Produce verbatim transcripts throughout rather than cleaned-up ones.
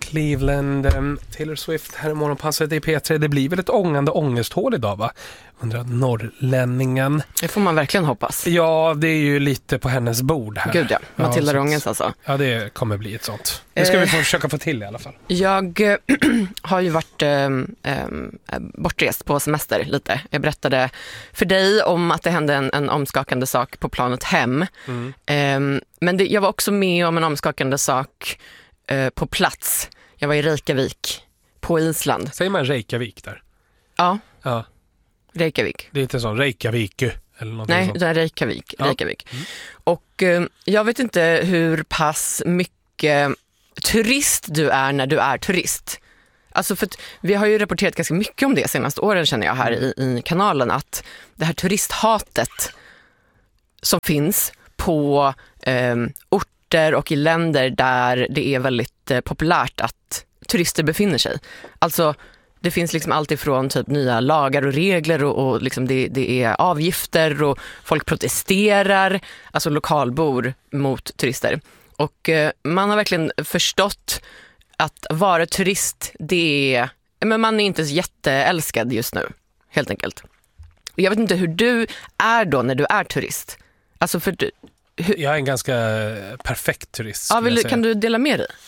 Cleveland, um, Taylor Swift här i morgonpasset i P tre. Det blir väl ett ångande ångesthål idag, va? Undrar norrlänningen. Det får man verkligen hoppas. Ja, det är ju lite på hennes bord här. Gud ja, Matilda ja, Rångens alltså. Ja, det kommer bli ett sånt. Det ska eh, vi få försöka få till i alla fall. Jag äh, har ju varit äh, äh, bortrest på semester lite. Jag berättade för dig om att det hände en, en omskakande sak på planet hem. Mm. Äh, men det, jag var också med om en omskakande sak äh, på plats. Jag var i Reykjavik på Island. Säger man Reykjavik där? Ja. Ja. Reykjavik. Det är inte sån Reykjavik eller något. Nej, sånt. utan Reykjavik. Ja. Reykjavik. Mm. Och eh, jag vet inte hur pass mycket turist du är när du är turist. Alltså för att vi har ju rapporterat ganska mycket om det senaste åren, känner jag här i, i kanalen, att det här turisthatet som finns på eh, orter och i länder där det är väldigt eh, populärt att turister befinner sig. Alltså det finns liksom allt ifrån typ nya lagar och regler och, och liksom det, det är avgifter och folk protesterar, alltså lokalbor mot turister. Och eh, man har verkligen förstått att vara turist, det är, men man är inte så jätteälskad just nu, helt enkelt. Jag vet inte hur du är då när du är turist. Alltså för du, hur... Jag är en ganska perfekt turist. Ja, vill, kan du dela med dig?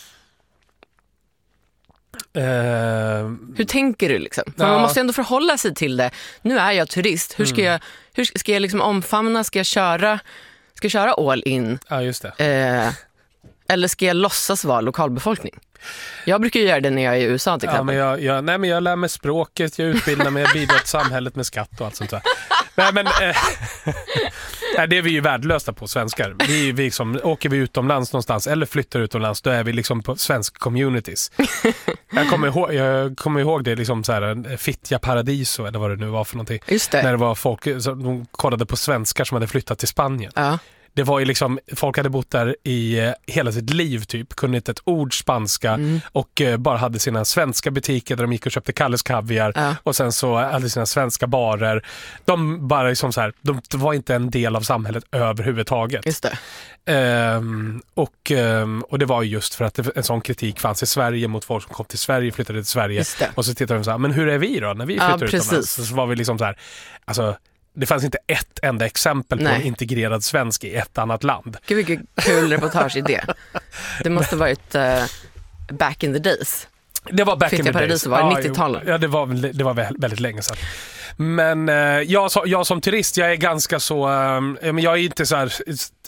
Uh, hur tänker du liksom? För ja. Man måste ändå förhålla sig till det. Nu är jag turist. Hur ska mm. jag, hur ska jag liksom omfamna? Ska jag köra, ska jag köra all in? Ja, just det. Uh, eller ska jag låtsas vara lokalbefolkning? Jag brukar ju göra det när jag är i U S A till exempel. Ja, men jag, jag, nej, men jag lär mig språket, jag utbildar mig, jag bidrar till samhället med skatt och allt sånt där. Nej, men eh, nej, det är vi ju värdelösa på, svenskar. Vi, vi liksom, åker vi utomlands någonstans eller flyttar utomlands, då är vi liksom på svensk communities. Jag kommer ihåg, jag kommer ihåg det liksom så här, Fittja Paradiso eller vad det nu var för någonting. Just det. När det var folk som de kollade på svenskar som hade flyttat till Spanien. Ja. Det var ju liksom, folk hade bott där i eh, hela sitt liv typ, kunde inte ett ord spanska mm. och eh, bara hade sina svenska butiker där de gick och köpte Kalles kaviar ja. Och sen så hade sina svenska barer. De bara liksom så här, de var inte en del av samhället överhuvudtaget. Just det. Ehm, och, ehm, och det var ju just för att det, en sån kritik fanns i Sverige mot folk som kom till Sverige, flyttade till Sverige. Och så tittade de så här, men hur är vi då när vi flyttar ja, utomlands? Så var vi liksom så här, alltså det fanns inte ett enda exempel på Nej. En integrerad svensk i ett annat land. Gud, vilket kul reportage i det. Det måste ha varit uh, back in the days. Det var back Fittja in the days. Var ja, nittiotalet. Ja, det var, det var väldigt länge sedan. Men eh, jag, jag som turist, jag är ganska så, eh, jag är inte så här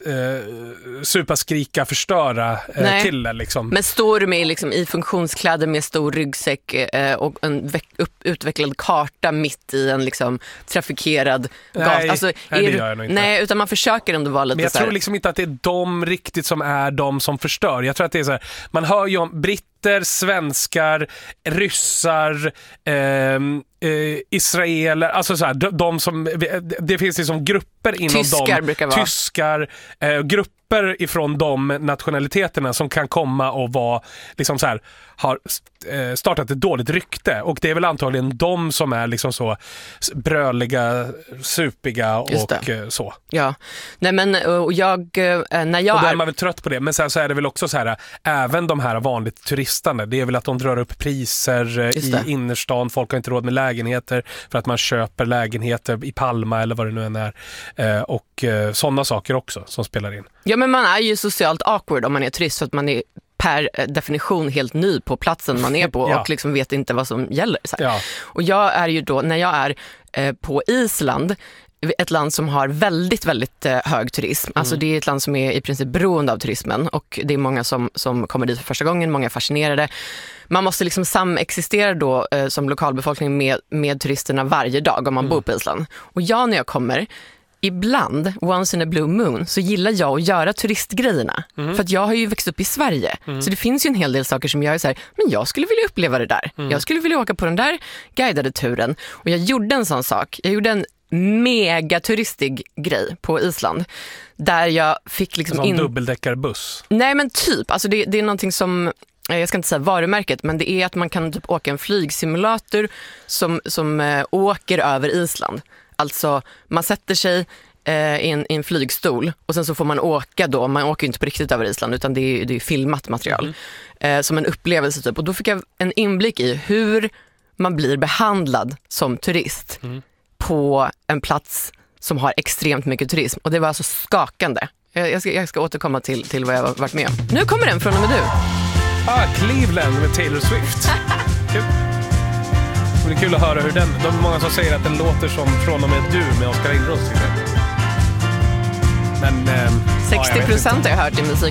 eh, superskrika, förstöra eh, till det liksom. Men står du med liksom, i funktionskläder med stor ryggsäck eh, och en veck, upp, utvecklad karta mitt i en liksom, trafikerad gata? Nej, alltså, nej det du, gör jag nog inte. Nej, utan man försöker ändå vara lite Men jag så här... tror liksom inte att det är de riktigt som är de som förstör. Jag tror att det är så här, man hör ju om britter, svenskar, ryssar, eh, eh, israeler, alltså så här, de, de som, det finns liksom grupper inom tyskar dem, brukar vara. tyskar, eh, grupper ifrån de nationaliteterna som kan komma och vara liksom så här, har startat ett dåligt rykte, och det är väl antagligen de som är liksom så bröliga, supiga och så. Ja. Nej, men och jag när jag och då är är man väl trött på det, men sen så är det väl också så här, även de här vanligt turistande, det är väl att de drar upp priser i innerstan, folk har inte råd med lägenheter för att man köper lägenheter i Palma eller vad det nu än är, och sådana saker också som spelar in. Ja, men man är ju socialt awkward om man är turist, så att man är per definition helt ny på platsen man är på ja. Och liksom vet inte vad som gäller. Så här. Ja. Och jag är ju då, när jag är eh, på Island, ett land som har väldigt, väldigt eh, hög turism. Mm. Alltså det är ett land som är i princip beroende av turismen, och det är många som, som kommer dit för första gången, många är fascinerade. Man måste liksom samexistera då eh, som lokalbefolkning med, med turisterna varje dag om man mm. bor på Island. Och jag när jag kommer, ibland, once in a blue moon, så gillar jag att göra turistgrejerna. Mm. För att jag har ju växt upp i Sverige. Mm. Så det finns ju en hel del saker som jag är så här, men jag skulle vilja uppleva det där. Mm. Jag skulle vilja åka på den där guidade turen. Och jag gjorde en sån sak. Jag gjorde en mega turistig grej på Island. Där jag fick liksom en in... dubbeldäckarbuss. Nej, men typ. Alltså det, det är någonting som... Jag ska inte säga varumärket, men det är att man kan typ åka en flygsimulator som, som äh, åker över Island. Alltså man sätter sig eh, i, en, i en flygstol och sen så får man åka då, man åker ju inte på riktigt över Island utan det är, det är filmat material mm. eh, som en upplevelse typ. Och då fick jag en inblick i hur man blir behandlad som turist mm. på en plats som har extremt mycket turism. Och det var alltså skakande. Jag, jag, ska, jag ska återkomma till, till vad jag har varit med om. Nu kommer den från och med du. Ah, Cleveland med Taylor Swift. Kul. Det är kul att höra hur den... De är många som säger att den låter som Från och med du med Oskar Lindros. Men, eh, sextio procent ja, har jag hört i musik